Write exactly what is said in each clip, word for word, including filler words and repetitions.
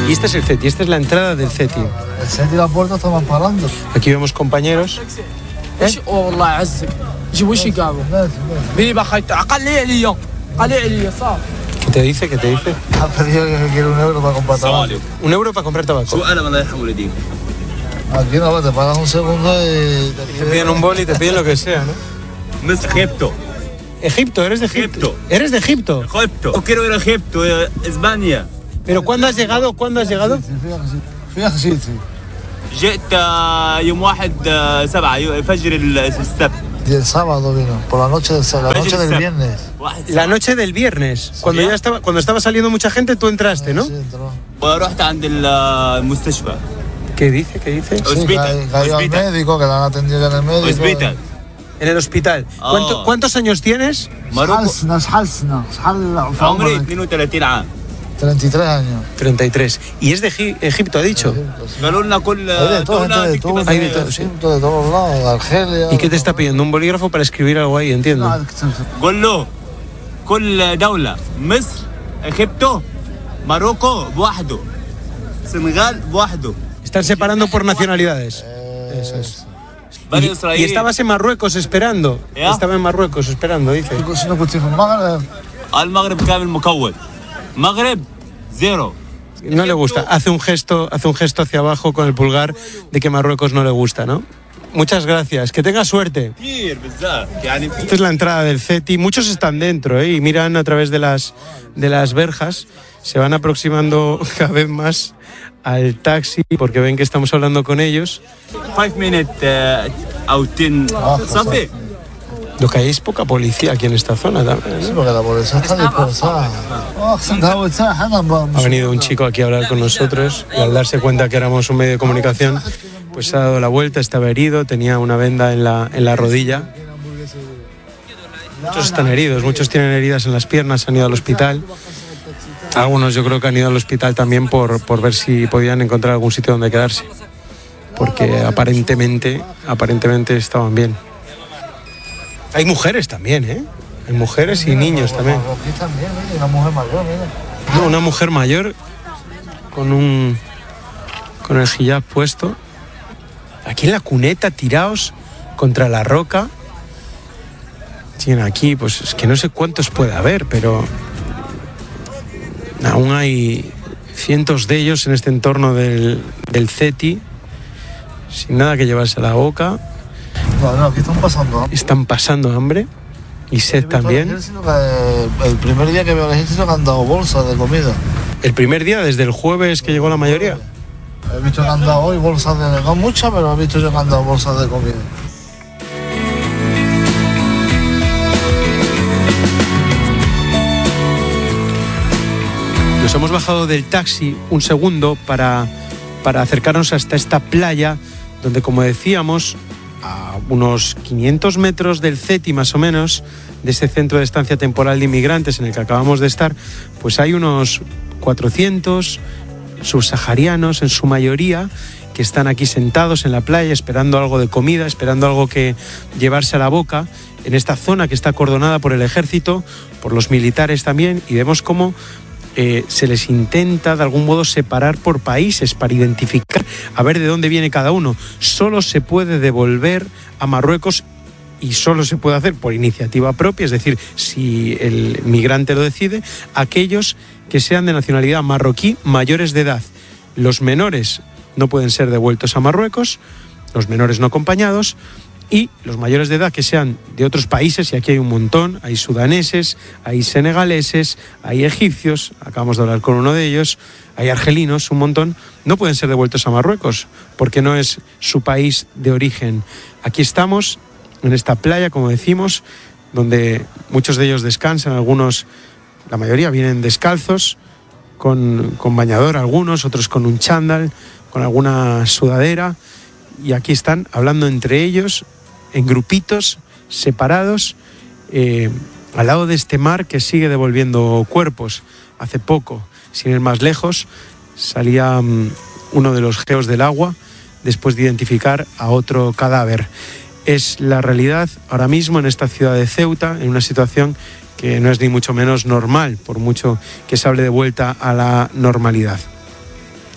Y este es el CETI, esta es la entrada del CETI. El CETI y la puerta estaban parando. Aquí vemos compañeros. ¿Eh? ¿Qué te dice? ¿Qué te dice? Ha pedido que quiere un euro para comprar tabaco. Un euro para comprar tabaco. Aquí no, te pagas un segundo y... Te piden un boli y te piden lo que sea, ¿no? No es Egipto. Egipto, eres de Egipto. Egipto. Eres de Egipto. Egipto. Yo quiero ir a Egipto, a España. ¿Pero cuándo has llegado? ¿Cuándo has llegado? في أخشيتي. جئت يوم واحد سبعة فجر السبت. Y el sábado vino, por la noche del sábado, la noche del viernes. La noche del viernes. Cuando ya estaba, cuando estaba saliendo mucha gente, tú entraste, ¿no? Sí, entró. ورحت عند المستشفى. ¿Qué dice? ¿Qué dice? Sí, Hospital, ca- cayó al hospital. médico, que la han atendido en el médico. Hospital. En el hospital. ¿Cuánto- Oh. ¿Cuántos años tienes? ماروكو. حلسنا حلسنا حل في عمري عمرك. اثنين وثلاثين عام. treinta y tres años. treinta y tres. ¿Y es de Egi- Egipto, ha dicho? قالوا لنا كل Hay de todo, gente دولة de تكتب todo, اسم- Hay de todo, sí. Egipto, de todos lados, de Argelia. ¿Y qué te está pidiendo? Un bolígrafo para escribir algo ahí, entiendo. No, que- قول له كل دولة مصر اجيبتو ماروكو بوحده السنغال بوحده Están separando por nacionalidades. Eso es. بني Y, y إسرائيل. estabas en Marruecos esperando. ¿Ya? Estaba en Marruecos esperando, dice. si no كنت في المغرب. المغرب كامل مكون مغرب زيرو. No le gusta. Hace un gesto, hace un gesto hacia abajo con el pulgar de que Marruecos no le gusta, ¿no? Muchas gracias. Que tenga suerte. كثير بزاف يعني Esta es la entrada del CETI. Muchos están dentro, ¿eh? Y miran a través de las, de las verjas. Se van aproximando cada vez más al taxi porque ven que estamos hablando con ellos. five minutes او ten صافي. Lo que hay es poca policía aquí en esta zona también, Sí, ¿no? porque la policía está dispersada. Oh, Ha venido un chico aquí a hablar con nosotros y al darse cuenta que éramos un medio de comunicación, pues se ha dado la vuelta, estaba herido, tenía una venda en la, en la rodilla. Muchos están heridos, muchos tienen heridas en las piernas, han ido al hospital. Algunos yo creo que han ido al hospital también por, por ver si podían encontrar algún sitio donde quedarse. Porque aparentemente, aparentemente estaban bien. Hay mujeres también, ¿eh? Hay mujeres y niños también. Aquí también, mira, una mujer mayor, mira. No, una mujer mayor con un con el hijab puesto. Aquí en la cuneta, tirados contra la roca. Tienen aquí, pues es que no sé cuántos puede haber, pero aún hay cientos de ellos en este entorno del, del CETI, sin nada que llevarse a la boca. No, no, aquí están pasando. Están pasando hambre y sed también. El primer día que veo al ejército que han dado bolsas de comida. El primer día, desde el jueves que llegó la mayoría. He visto que han dado hoy bolsas de... No muchas, pero he visto yo que han dado bolsas de comida. Nos hemos bajado del taxi un segundo para, para acercarnos hasta esta playa donde, como decíamos, a unos quinientos metros del CETI más o menos, de ese centro de estancia temporal de inmigrantes en el que acabamos de estar, pues hay unos cuatrocientos subsaharianos en su mayoría que están aquí sentados en la playa esperando algo de comida, esperando algo que llevarse a la boca, en esta zona que está acordonada por el ejército, por los militares también, y vemos cómo Eh, se les intenta de algún modo separar por países para identificar a ver de dónde viene cada uno. Solo se puede devolver a Marruecos y solo se puede hacer por iniciativa propia, es decir, si el migrante lo decide, aquellos que sean de nacionalidad marroquí mayores de edad. Los menores no pueden ser devueltos a Marruecos, los menores no acompañados, y los mayores de edad que sean de otros países, y aquí hay un montón, hay sudaneses, hay senegaleses, hay egipcios, acabamos de hablar con uno de ellos, hay argelinos, un montón, no pueden ser devueltos a Marruecos, porque no es su país de origen. Aquí estamos, en esta playa, como decimos, donde muchos de ellos descansan, algunos, la mayoría vienen descalzos, con, con bañador algunos, otros con un chándal, con alguna sudadera, y aquí están hablando entre ellos, en grupitos, separados, eh, al lado de este mar que sigue devolviendo cuerpos. Hace poco, sin ir más lejos, salía um, uno de los geos del agua después de identificar a otro cadáver. Es la realidad ahora mismo en esta ciudad de Ceuta, en una situación que no es ni mucho menos normal, por mucho que se hable de vuelta a la normalidad.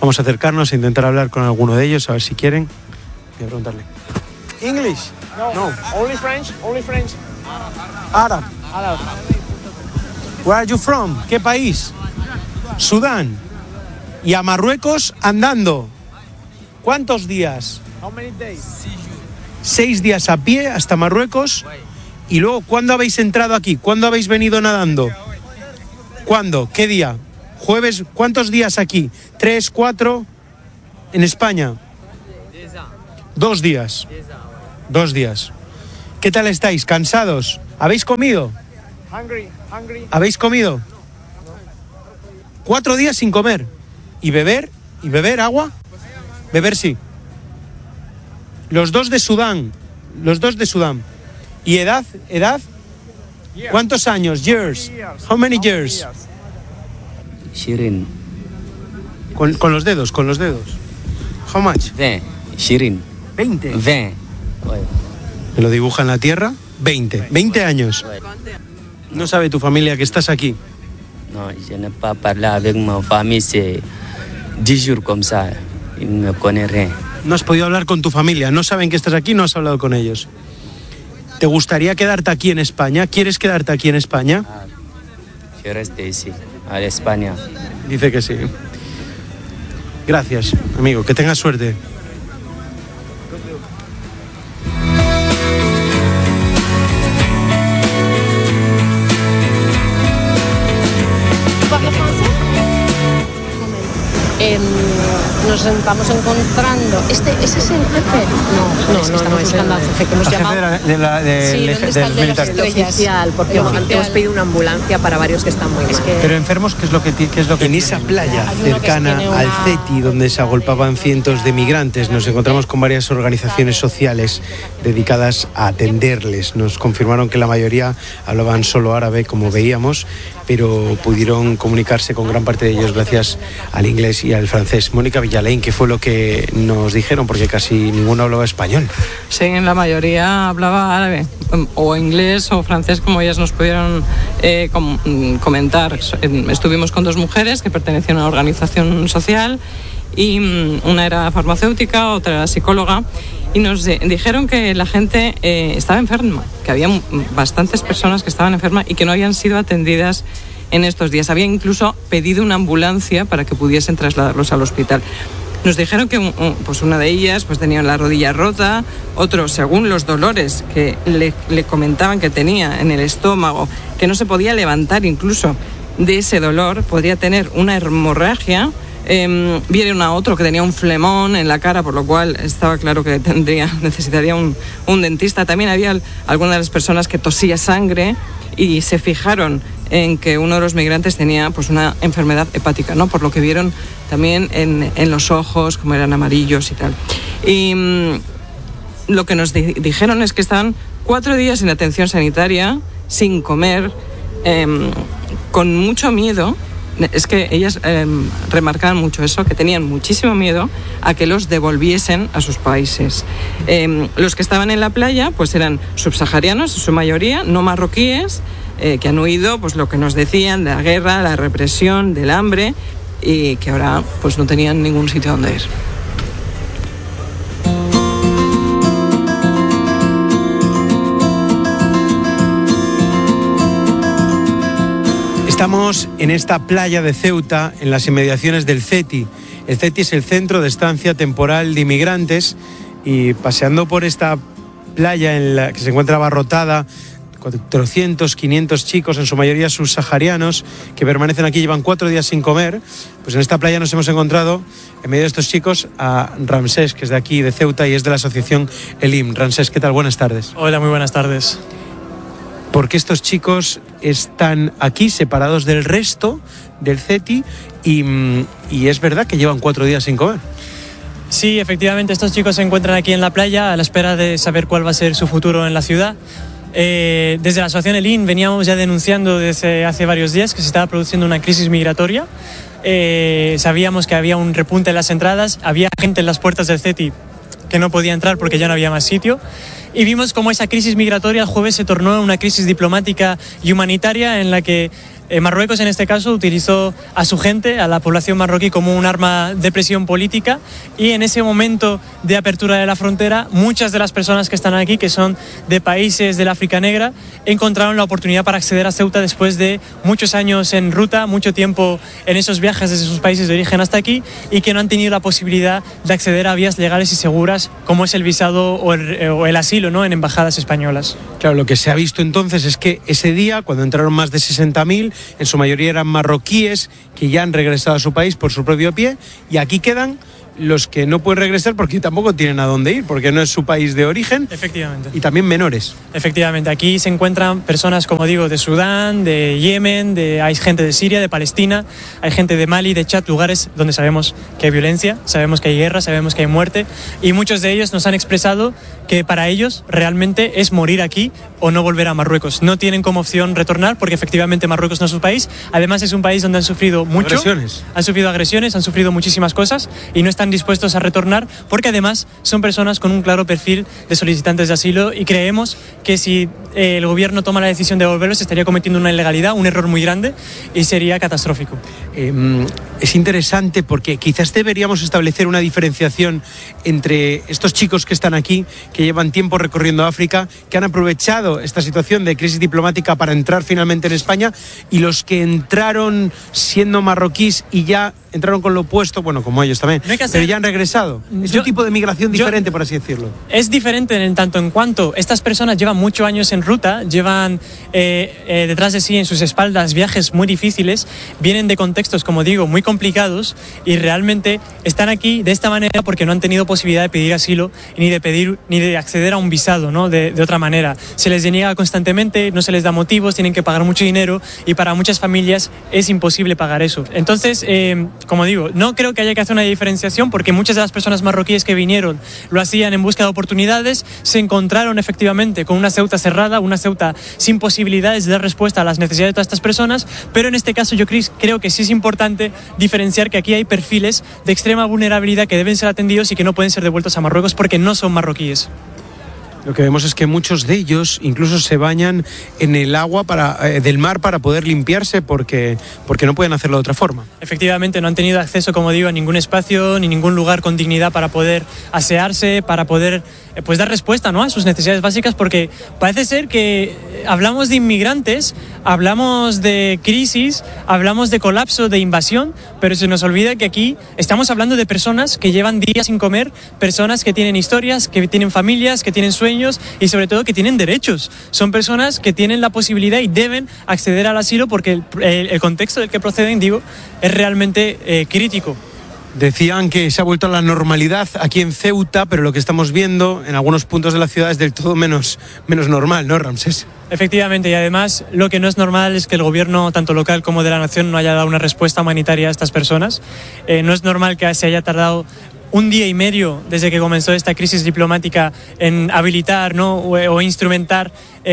Vamos a acercarnos a intentar hablar con alguno de ellos, a ver si quieren. Voy a preguntarle. English? No. No. Only French? Only French? Arab. Arab. Where are you from? ¿Qué país? Sudán. Y a Marruecos andando. ¿Cuántos días? How many days? Seis días a pie hasta Marruecos. Y luego, ¿cuándo habéis entrado aquí? ¿Cuándo habéis venido nadando? ¿Cuándo? ¿Qué día? Jueves. ¿Cuántos días aquí? ¿Tres, cuatro? En España. Dos días. Dos días. ¿Qué tal estáis? ¿Cansados? ¿Habéis comido? Hungry, hungry. ¿Habéis comido? Cuatro días sin comer. ¿Y beber? ¿Y beber agua? Beber sí. Los dos de Sudán. Los dos de Sudán. ¿Y edad? ¿Edad? ¿Cuántos años? Years. How many years? Shirin. Con, con los dedos, con los dedos. How much? veinte. Shirin. Veinte. veinte. Me lo dibuja en la tierra. Veinte. Veinte años. No sabe tu familia que estás aquí. No, je n'ai pas parlé avec ma famille, c'est dix jours comme ça. Ils ne me connaissent rien. No has podido hablar con tu familia. No saben que estás aquí, no has hablado con ellos. ¿Te gustaría quedarte aquí en España? ¿Quieres quedarte aquí en España? Je reste ici, à l'Espagne. Dice que sí. Gracias, amigo. Que tengas suerte. Eh, nos estamos encontrando. Este, ¿Ese es el jefe? No, no, es que no, estamos no, es buscando el- al jefe que hemos El jefe llamado. de la, de la- de- Sí, del- ¿dónde está del el de las militar. estrellas? oficial, porque El hemos oficial. pedido una ambulancia para varios que están muy mal. que- Pero enfermos, ¿qué es lo que ti- qué es lo que en esa playa Hay uno que cercana tiene al una- CETI, donde se agolpaban cientos de migrantes, nos encontramos con varias organizaciones sociales dedicadas a atenderles. Nos confirmaron que la mayoría hablaban solo árabe, como veíamos, pero pudieron comunicarse con gran parte de ellos gracias al inglés y al francés. Mónica Villalain, ¿qué fue lo que nos dijeron? Porque casi ninguno hablaba español. Sí, la mayoría hablaba árabe, o inglés o francés, como ellas nos pudieron eh, com- comentar. Estuvimos con dos mujeres que pertenecían a una organización social y mm, una era farmacéutica, otra era psicóloga, y nos de- dijeron que la gente eh, estaba enferma, que había m- bastantes personas que estaban enfermas y que no habían sido atendidas en estos días. Había incluso pedido una ambulancia para que pudiesen trasladarlos al hospital. Nos dijeron que un- un- pues una de ellas pues tenía la rodilla rota, otro, según los dolores que le, le comentaban que tenía en el estómago, que no se podía levantar incluso de ese dolor, podría tener una hemorragia. Eh, vieron a otro que tenía un flemón en la cara, por lo cual estaba claro que tendría, necesitaría un, un dentista. También había al- algunas de las personas que tosía sangre y se fijaron en que uno de los migrantes tenía pues una enfermedad hepática, ¿no? Por lo que vieron también en, en los ojos, como eran amarillos y tal. Y mm, lo que nos di- dijeron es que estaban cuatro días sin atención sanitaria, sin comer, em, con mucho miedo. Es que ellas em, remarcaban mucho eso, que tenían muchísimo miedo a que los devolviesen a sus países. Em, los que estaban en la playa pues eran subsaharianos, en su mayoría, no marroquíes, eh, que han huido pues lo que nos decían de la guerra, la represión, del hambre, y que ahora pues no tenían ningún sitio donde ir. Estamos en esta playa de Ceuta, en las inmediaciones del CETI. El CETI es el Centro de Estancia Temporal de Inmigrantes, y paseando por esta playa en la que se encuentra abarrotada, cuatrocientos, quinientos chicos, en su mayoría subsaharianos, que permanecen aquí, llevan cuatro días sin comer. Pues en esta playa nos hemos encontrado, en medio de estos chicos, a Ramsés, que es de aquí, de Ceuta, y es de la asociación Elim. Ramsés, ¿qué tal? Buenas tardes. Hola, muy buenas tardes. ¿Por qué estos chicos están aquí separados del resto del CETI? Y, y es verdad que llevan cuatro días sin comer. Sí, efectivamente, estos chicos se encuentran aquí en la playa a la espera de saber cuál va a ser su futuro en la ciudad. Eh, desde la asociación Elim veníamos ya denunciando desde hace varios días que se estaba produciendo una crisis migratoria. Eh, sabíamos que había un repunte en las entradas, había gente en las puertas del CETI que no podía entrar porque ya no había más sitio. Y vimos cómo esa crisis migratoria el jueves se tornó en una crisis diplomática y humanitaria en la que Eh, Marruecos en este caso utilizó a su gente, a la población marroquí, como un arma de presión política, y en ese momento de apertura de la frontera muchas de las personas que están aquí, que son de países del África Negra, encontraron la oportunidad para acceder a Ceuta después de muchos años en ruta, mucho tiempo en esos viajes desde sus países de origen hasta aquí, y que no han tenido la posibilidad de acceder a vías legales y seguras como es el visado o el, o el asilo, ¿no?, en embajadas españolas. Claro, lo que se ha visto entonces es que ese día, cuando entraron más de sesenta mil, en su mayoría eran marroquíes que ya han regresado a su país por su propio pie, y aquí quedan los que no pueden regresar porque tampoco tienen a dónde ir, porque no es su país de origen. Efectivamente. Y también menores. Efectivamente, aquí se encuentran personas, como digo, de Sudán, de Yemen, de, hay gente de Siria, de Palestina, hay gente de Mali, de Chad, lugares donde sabemos que hay violencia, sabemos que hay guerra, sabemos que hay muerte, y muchos de ellos nos han expresado que para ellos realmente es morir aquí o no volver a Marruecos. No tienen como opción retornar porque efectivamente Marruecos no es su país. Además es un país donde han sufrido mucho. Agresiones. Han sufrido agresiones, han sufrido muchísimas cosas y no están dispuestos a retornar porque además son personas con un claro perfil de solicitantes de asilo, y creemos que si eh, el gobierno toma la decisión de devolverlos estaría cometiendo una ilegalidad, un error muy grande, y sería catastrófico. Eh, es interesante porque quizás deberíamos establecer una diferenciación entre estos chicos que están aquí, que llevan tiempo recorriendo África, que han aprovechado esta situación de crisis diplomática para entrar finalmente en España, y los que entraron siendo marroquíes y ya entraron con lo opuesto, bueno, como ellos también, no pero ya han regresado. Es yo, un tipo de migración diferente, yo, por así decirlo. Es diferente en tanto en cuanto estas personas llevan muchos años en ruta, llevan eh, eh, detrás de sí, en sus espaldas, viajes muy difíciles, vienen de contextos, como digo, muy complicados, y realmente están aquí de esta manera porque no han tenido posibilidad de pedir asilo ni de pedir ni de acceder a un visado, ¿no?, de, de otra manera. Se les deniega constantemente, no se les da motivos, tienen que pagar mucho dinero, y para muchas familias es imposible pagar eso. Entonces, eh, como digo, no creo que haya que hacer una diferenciación porque muchas de las personas marroquíes que vinieron lo hacían en busca de oportunidades, se encontraron efectivamente con una Ceuta cerrada, una Ceuta sin posibilidades de dar respuesta a las necesidades de todas estas personas, pero en este caso yo creo que sí es importante diferenciar que aquí hay perfiles de extrema vulnerabilidad que deben ser atendidos y que no pueden ser devueltos a Marruecos porque no son marroquíes. Lo que vemos es que muchos de ellos incluso se bañan en el agua para, eh, del mar para poder limpiarse porque, porque no pueden hacerlo de otra forma. Efectivamente, no han tenido acceso, como digo, a ningún espacio ni ningún lugar con dignidad para poder asearse, para poder eh, pues dar respuesta, ¿no?, a sus necesidades básicas, porque parece ser que hablamos de inmigrantes, hablamos de crisis, hablamos de colapso, de invasión, pero se nos olvida que aquí estamos hablando de personas que llevan días sin comer, personas que tienen historias, que tienen familias, que tienen sueños, y sobre todo que tienen derechos. Son personas que tienen la posibilidad y deben acceder al asilo porque el, el, el contexto del que proceden, digo, es realmente eh, crítico. Decían que se ha vuelto a la normalidad aquí en Ceuta, pero lo que estamos viendo en algunos puntos de la ciudad es del todo menos, menos normal, ¿no, Ramsés? Efectivamente, y además lo que no es normal es que el gobierno, tanto local como de la nación, no haya dado una respuesta humanitaria a estas personas. Eh, no es normal que se haya tardado un día y medio desde que comenzó esta crisis diplomática en habilitar, ¿no?, o, o instrumentar,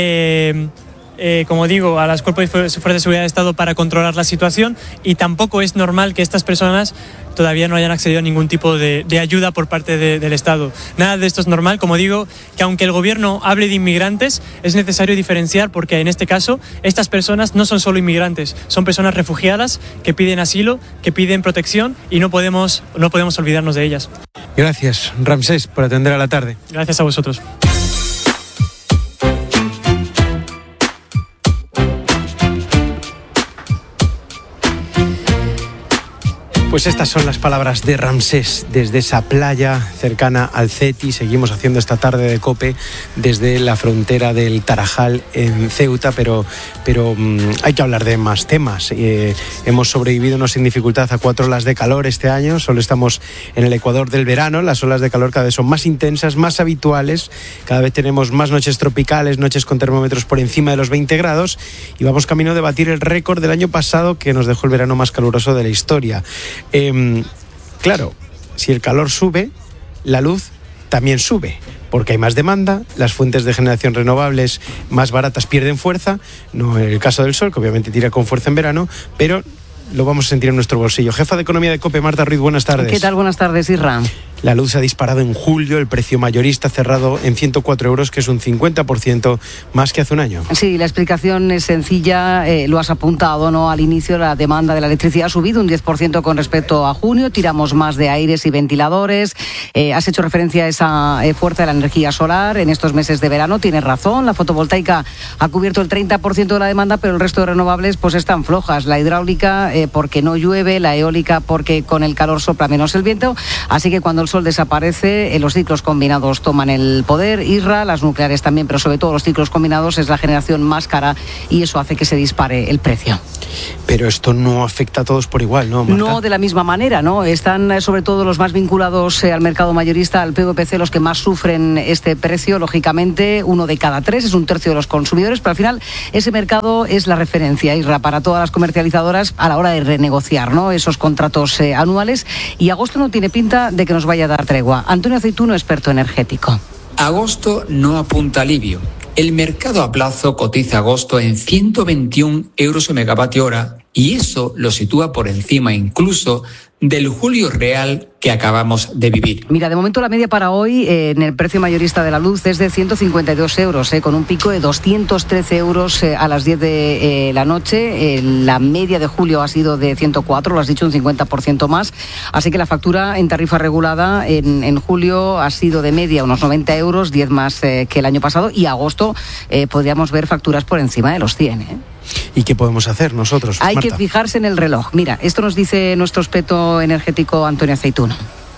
eh, eh, como digo, a las cuerpos y fuerzas de seguridad de Estado para controlar la situación, y tampoco es normal que estas personas todavía no hayan accedido a ningún tipo de, de ayuda por parte de, del Estado. Nada de esto es normal. Como digo, que aunque el gobierno hable de inmigrantes, es necesario diferenciar porque en este caso estas personas no son solo inmigrantes, son personas refugiadas que piden asilo, que piden protección, y no podemos, no podemos olvidarnos de ellas. Gracias, Ramsés, por atender a la tarde. Gracias a vosotros. Pues estas son las palabras de Ramsés desde esa playa cercana al Ceti. Seguimos haciendo esta tarde de COPE desde la frontera del Tarajal en Ceuta, pero, pero um, hay que hablar de más temas. Eh, hemos sobrevivido no sin dificultad a cuatro olas de calor este año. Solo estamos en el ecuador del verano. Las olas de calor cada vez son más intensas, más habituales. Cada vez tenemos más noches tropicales, noches con termómetros por encima de los veinte grados, y vamos camino de batir el récord del año pasado que nos dejó el verano más caluroso de la historia. Eh, claro, si el calor sube, la luz también sube, porque hay más demanda, las fuentes de generación renovables más baratas pierden fuerza, no en el caso del sol, que obviamente tira con fuerza en verano, pero lo vamos a sentir en nuestro bolsillo. Jefa de Economía de COPE, Marta Ruiz, buenas tardes. ¿Qué tal? Buenas tardes, Isra. La luz se ha disparado en julio, el precio mayorista cerrado en ciento cuatro euros, que es un cincuenta por ciento más que hace un año. Sí, la explicación es sencilla, eh, lo has apuntado, ¿no? Al inicio la demanda de la electricidad ha subido un diez por ciento con respecto a junio, tiramos más de aires y ventiladores, eh, has hecho referencia a esa eh, fuerza de la energía solar en estos meses de verano, tienes razón, la fotovoltaica ha cubierto el treinta por ciento de la demanda, pero el resto de renovables pues están flojas, la hidráulica eh, porque no llueve, la eólica porque con el calor sopla menos el viento, así que cuando el sol desaparece, eh, los ciclos combinados toman el poder, Isra, las nucleares también, pero sobre todo los ciclos combinados es la generación más cara y eso hace que se dispare el precio. Pero esto no afecta a todos por igual, ¿no, Marta? No de la misma manera, ¿no? Están eh, sobre todo los más vinculados eh, al mercado mayorista, al P V P C, los que más sufren este precio, lógicamente, uno de cada tres, es un tercio de los consumidores, pero al final ese mercado es la referencia, Isra, para todas las comercializadoras a la hora de renegociar, ¿no? Esos contratos eh, anuales, y agosto no tiene pinta de que nos vaya a dar tregua. Antonio Aceituno, experto energético. Agosto no apunta alivio. El mercado a plazo cotiza agosto en ciento veintiún euros el megavatio hora y eso lo sitúa por encima incluso del julio real que acabamos de vivir. Mira, de momento la media para hoy eh, en el precio mayorista de la luz es de ciento cincuenta y dos euros, eh, con un pico de doscientos trece euros eh, a las diez de eh, la noche. Eh, la media de julio ha sido de ciento cuatro, lo has dicho, un cincuenta por ciento más. Así que la factura en tarifa regulada en, en julio ha sido de media unos noventa euros, diez más eh, que el año pasado, y agosto eh, podríamos ver facturas por encima de los cien. ¿eh? ¿Y qué podemos hacer nosotros, Hay Marta? que fijarse en el reloj. Mira, esto nos dice nuestro experto energético Antonio Aceituno.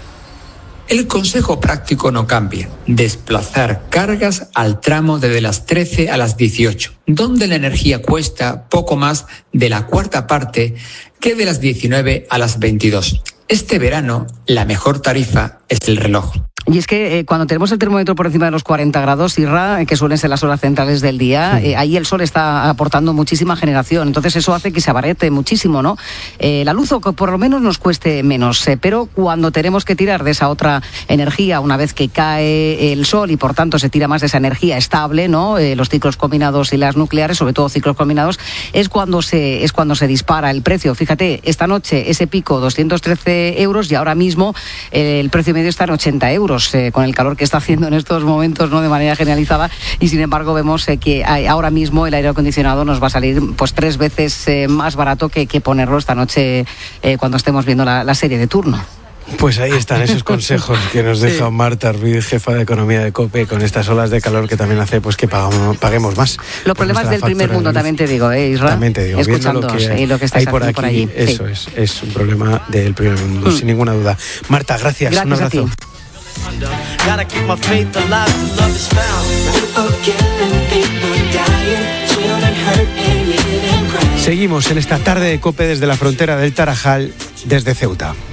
El consejo práctico no cambia. Desplazar cargas al tramo desde las trece a las dieciocho, donde la energía cuesta poco más de la cuarta parte que de las diecinueve a las veintidós. Este verano, la mejor tarifa es el reloj. Y es que eh, cuando tenemos el termómetro por encima de los cuarenta grados, Isra, que suelen ser las horas centrales del día, sí. eh, ahí el sol está aportando muchísima generación. Entonces eso hace que se abarate muchísimo, ¿no? Eh, la luz, o que por lo menos nos cueste menos. Eh, pero cuando tenemos que tirar de esa otra energía, una vez que cae el sol y por tanto se tira más de esa energía estable, ¿no? Eh, los ciclos combinados y las nucleares, sobre todo ciclos combinados, es cuando se, es cuando se dispara el precio. Fíjate, esta noche ese pico, doscientos trece euros, y ahora mismo eh, el precio medio está en ochenta euros. Eh, con el calor que está haciendo en estos momentos, no de manera generalizada, y sin embargo vemos eh, que hay, ahora mismo el aire acondicionado nos va a salir pues tres veces eh, más barato que, que ponerlo esta noche eh, cuando estemos viendo la, la serie de turno. Pues ahí están esos consejos que nos deja sí. Marta Ruiz, jefa de economía de COPE, con estas olas de calor que también hace pues que pagamos, paguemos más. Los problemas del primer mundo, también te digo, ¿eh, Israel? También te digo, escuchando lo que, y lo que estáis hay por aquí, por allí. Eso sí. es, es un problema del primer mundo, mm. sin ninguna duda. Marta, gracias, gracias un abrazo. A ti. Seguimos en esta tarde de COPE desde la frontera del Tarajal, desde Ceuta.